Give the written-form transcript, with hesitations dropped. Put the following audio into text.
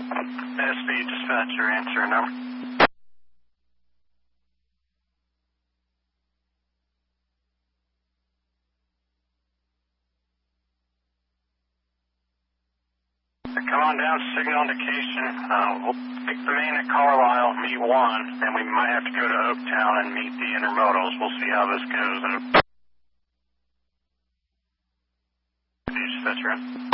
SB dispatcher, answer number. Come on down, signal indication. We'll pick the main at Carlisle, meet 1, then we might have to go to Oaktown and meet the intermodals. We'll see how this goes. Dispatcher.